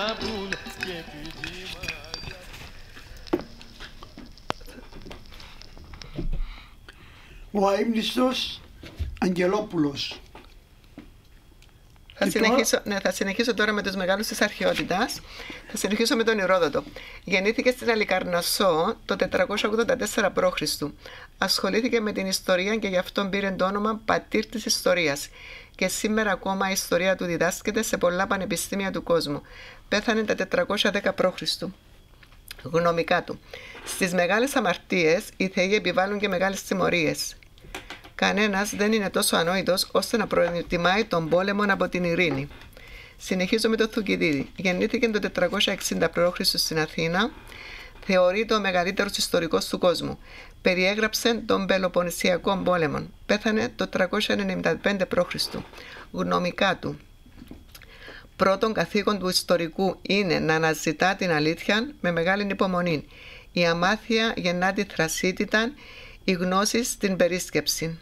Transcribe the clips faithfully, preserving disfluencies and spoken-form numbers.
Ο αείμνηστος Αγγελόπουλος. Θα συνεχίσω, τώρα... Ναι, θα συνεχίσω τώρα με τους μεγάλους της αρχαιότητας. Θα συνεχίσω με τον Ηρόδοτο. Γεννήθηκε στην Αλικαρνασσό το τετρακόσια ογδόντα τέσσερα π.Χ. Ασχολήθηκε με την ιστορία και γι' αυτό πήρε το όνομα πατήρ της ιστορίας. Και σήμερα ακόμα η ιστορία του διδάσκεται σε πολλά πανεπιστήμια του κόσμου. Πέθανε τα τετρακόσια δέκα π.Χ. Γνωμικά του. Στις μεγάλες αμαρτίες οι θεοί επιβάλλουν και μεγάλες τιμωρίες. Κανένας δεν είναι τόσο ανόητος ώστε να προετοιμάει τον πόλεμο από την ειρήνη. Συνεχίζω με τον Θουκυδίδη. Γεννήθηκε το τετρακόσια εξήντα π.Χ. στην Αθήνα. Θεωρείται ο μεγαλύτερος ιστορικός του κόσμου. Περιέγραψε τον Πελοποννησιακό πόλεμο. Πέθανε το τριακόσια ενενήντα πέντε π.Χ. Γνωμικά του. Πρώτον καθήκον του ιστορικού είναι να αναζητά την αλήθεια με μεγάλη υπομονή. Η αμάθεια γεννά τη θρασίτητα, η γνώση στην περίσκεψη.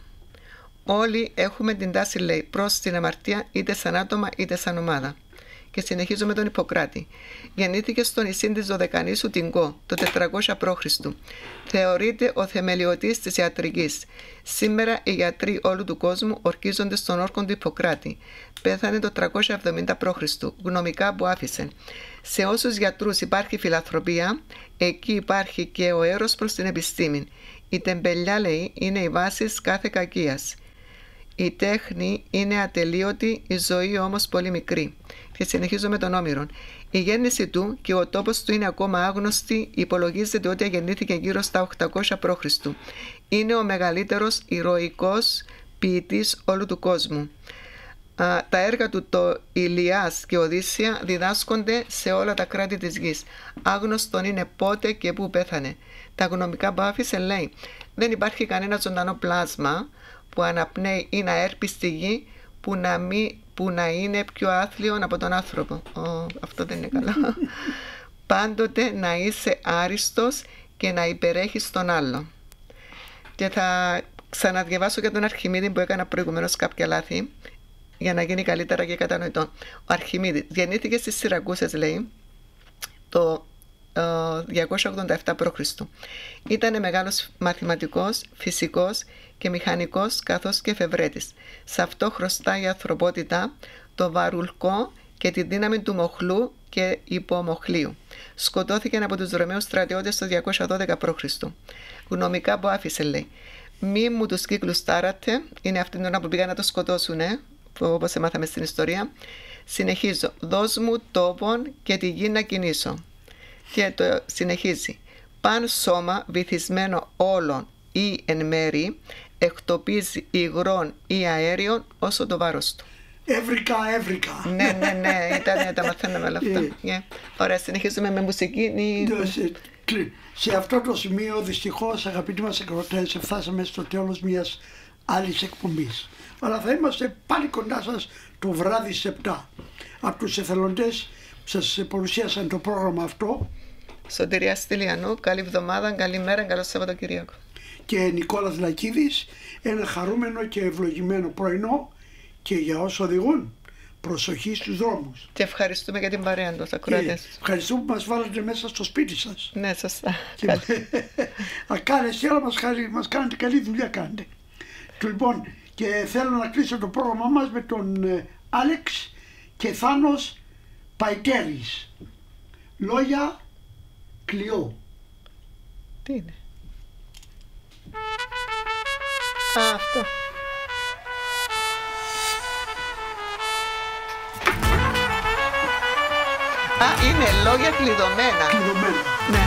Όλοι έχουμε την τάση, λέει, προς την αμαρτία είτε σαν άτομα είτε σαν ομάδα. Και συνεχίζω με τον Ιπποκράτη. Γεννήθηκε στο νησί της Δωδεκανήσου Τιγκό το τετρακόσια π.Χ. Θεωρείται ο θεμελιωτής της ιατρικής. Σήμερα οι γιατροί όλου του κόσμου ορκίζονται στον όρκο του Ιπποκράτη. Πέθανε το τριακόσια εβδομήντα π.Χ. Γνωμικά που άφησε. Σε όσους γιατρούς υπάρχει φιλανθρωπία, εκεί υπάρχει και ο έρος προς την επιστήμη. Η τεμπελιά, λέει, είναι η βάση κάθε κακίας. Η τέχνη είναι ατελείωτη, η ζωή όμως πολύ μικρή. Και συνεχίζω με τον Όμηρον. Η γέννηση του και ο τόπος του είναι ακόμα άγνωστοι, υπολογίζεται ότι γεννήθηκε γύρω στα οκτακόσια π.Χ. Είναι ο μεγαλύτερος ηρωικός ποιητής όλου του κόσμου. Α, τα έργα του, το Ηλιάς και Οδύσσια, διδάσκονται σε όλα τα κράτη της γης. Άγνωστον είναι πότε και πού πέθανε. Τα γνωμικά που άφησε, λέει, δεν υπάρχει κανένα ζωντανό πλάσμα που αναπνέει ή να έρπει στη γη που να, μη, που να είναι πιο άθλιο από τον άνθρωπο. Oh, αυτό δεν είναι καλό. Πάντοτε να είσαι άριστος και να υπερέχεις τον άλλο. Και θα ξαναδιαβάσω για τον Αρχιμίδη που έκανα προηγουμένως κάποια λάθη, για να γίνει καλύτερα και κατανοητό. Ο Αρχιμίδης γεννήθηκε στις Σιρακούσες, λέει, το διακόσια ογδόντα επτά π.Χ. Ήταν μεγάλος μαθηματικός, φυσικός και μηχανικός καθώς και εφευρέτης. Σε αυτό χρωστάει η ανθρωπότητα το βαρουλκό και τη δύναμη του μοχλού και υπομοχλίου. Σκοτώθηκε από τους Ρωμαίους στρατιώτες το διακόσια δώδεκα π.Χ. Γνωμικά που άφησε, λέει, μη μου τους κύκλους τάρατε, είναι αυτήν την ώρα που πήγαν να το σκοτώσουν, ε, όπως μάθαμε στην ιστορία. Συνεχίζω, δώσ' μου τόπον και τη γη να κινήσω. Και το συνεχίζει. Παν σώμα βυθισμένο όλων ή εν μέρη εκτοπίζει υγρών ή αέριων όσο το βάρος του. Εύρυκα, εύρυκα. Ναι, ναι, ναι, ήταν, τα μαθαίναμε όλα αυτά. Yeah. Ωραία, συνεχίζουμε με μουσική. Σε, σε αυτό το σημείο, δυστυχώς, αγαπητοί μας ακροατές, φτάσαμε στο τέλος μιας άλλης εκπομπής. Αλλά θα είμαστε πάλι κοντά σας το βράδυ στις επτά. Από τους εθελοντές που σας παρουσίασαν το πρόγραμμα αυτό, Σωτηρία Στυλιανού, καλή εβδομάδα, καλή μέρα, καλό Σαββατοκύριακο. Και Νικόλας Λακίδης, ένα χαρούμενο και ευλογημένο πρωινό, και για όσους οδηγούν, προσοχή στους δρόμους. Και ευχαριστούμε για την παρέα τους ακροατές. Ευχαριστούμε που μας βάλατε μέσα στο σπίτι σας. Ναι, σωστά. Ακάλεστοι, αλλά μας, μας κάνετε καλή δουλειά, κάνετε. Λοιπόν, και θέλω να κλείσω το πρόγραμμα μας με τον Άλεξ και Θάνος Παϊτέρης. Λόγια Κλειό. Τι είναι? Α, αυτό. Α, είναι λόγια κλειδωμένα. Κλειδωμένα. Ναι.